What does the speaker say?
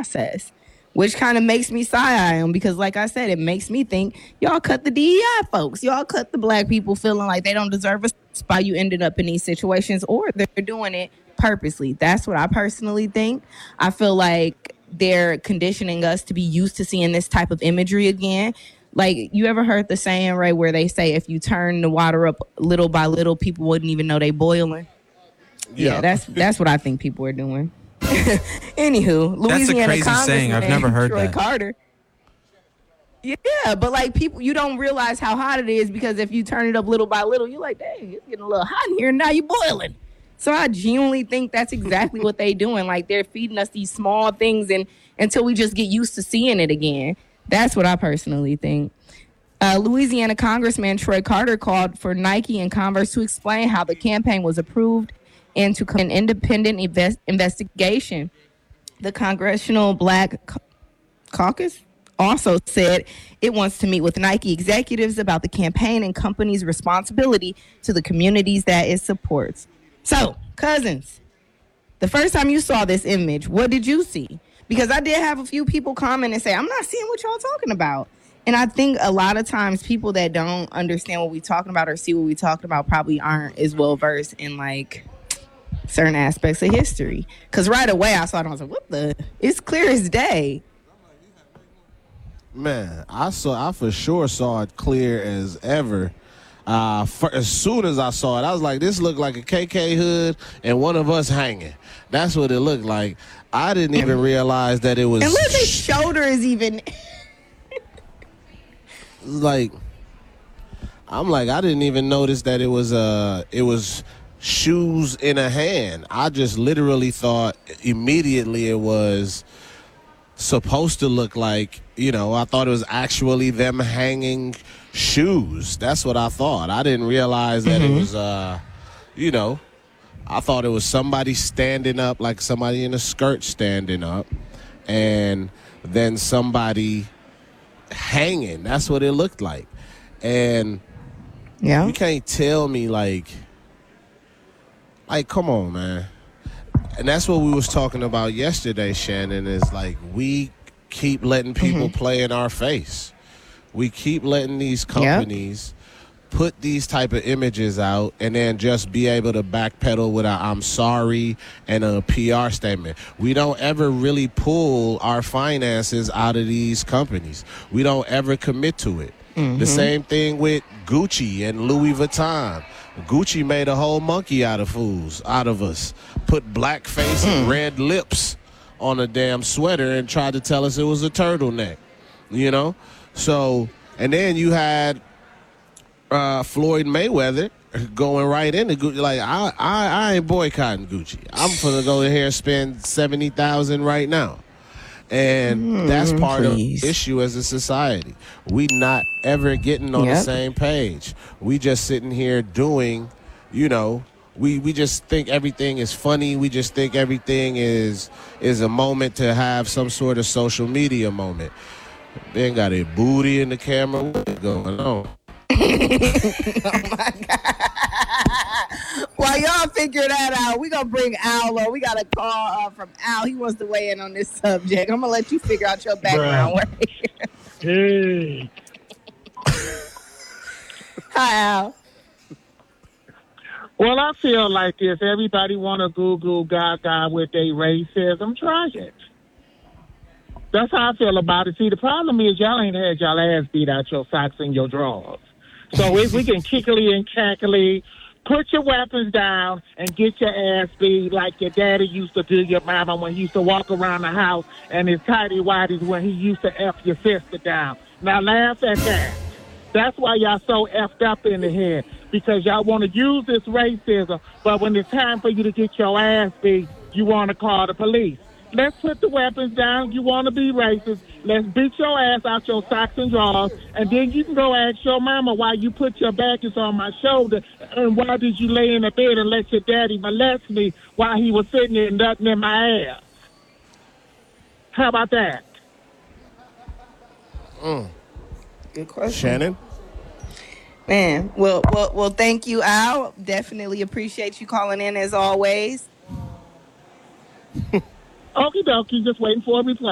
process, which kind of makes me side-eye them because, like I said, it makes me think y'all cut the DEI folks. Y'all cut the black people feeling like they don't deserve a spot. You ended up in these situations, or they're doing it purposely. That's what I personally think. I feel like they're conditioning us to be used to seeing this type of imagery again. Like, you ever heard the saying, right, where they say if you turn the water up little by little, people wouldn't even know they boiling? Yeah, that's what I think people are doing. Anywho, Louisiana That's a crazy saying. I've never heard Troy that. Carter. Yeah, but like people, you don't realize how hot it is because if you turn it up little by little, you're like, dang, it's getting a little hot in here. Now you're boiling. So I genuinely think that's exactly what they're doing. Like, they're feeding us these small things and until we just get used to seeing it again. That's what I personally think. Louisiana Congressman Troy Carter called for Nike and Converse to explain how the campaign was approved and to an independent investigation. The Congressional Black Caucus also said it wants to meet with Nike executives about the campaign and company's responsibility to the communities that it supports. So, cousins, the first time you saw this image, what did you see? Because I did have a few people comment and say, I'm not seeing what y'all talking about. And I think a lot of times people that don't understand what we're talking about or see what we're talking about probably aren't as well versed in like certain aspects of history. Because right away I saw it and I was like, what the? It's clear as day. Man, I for sure saw it clear as ever. As soon as I saw it, I was like, this looked like a KK hood and one of us hanging. That's what it looked like. I didn't even realize that it was. And look, his shoulder is even. Like, I'm like, I didn't even notice that it was shoes in a hand. I just literally thought immediately it was supposed to look like, I thought it was actually them hanging shoes. That's what I thought. I didn't realize that it was, I thought it was somebody standing up, like somebody in a skirt standing up, and then somebody hanging. That's what it looked like. And you can't tell me like come on, man. And that's what we was talking about yesterday, Shannon, is like we keep letting people play in our face. We keep letting these companies put these type of images out and then just be able to backpedal with a I'm sorry and a PR statement. We don't ever really pull our finances out of these companies. We don't ever commit to it. The same thing with Gucci and Louis Vuitton. Gucci made a whole monkey out of us. Put black face and red lips on a damn sweater and tried to tell us it was a turtleneck. So, and then you had Floyd Mayweather going right into Gucci. Like, I ain't boycotting Gucci. I'm gonna go in here and spend $70,000 right now. And that's part of the issue as a society. We not ever getting on the same page. We just sitting here doing, we just think everything is funny. We just think everything is a moment to have some sort of social media moment. They ain't got a booty in the camera. What's going on? Oh my God. While y'all figure that out, we gonna bring Al on. We got a call from Al. He wants to weigh in on this subject. I'm gonna let you figure out your background. Hey. Hi, Al. Well, I feel like if everybody want to Google Gaga with their racism, try it. That's how I feel about it. See, the problem is y'all ain't had y'all ass beat out your socks and your drawers. So if we can kickily and cackly, put your weapons down and get your ass beat like your daddy used to do your mama when he used to walk around the house and his tighty whities when he used to F your sister down. Now laugh at that. That's why y'all so effed up in the head, because y'all want to use this racism, but when it's time for you to get your ass beat, you want to call the police. Let's put the weapons down. You want to be racist. Let's beat your ass out your socks and drawers, and then you can go ask your mama why you put your baggage on my shoulder, and why did you lay in the bed and let your daddy molest me while he was sitting there nutting in my ass. How about that? Good question. Shannon? Man, well, thank you, Al. Definitely appreciate you calling in as always. Okie dokie, just waiting for a reply.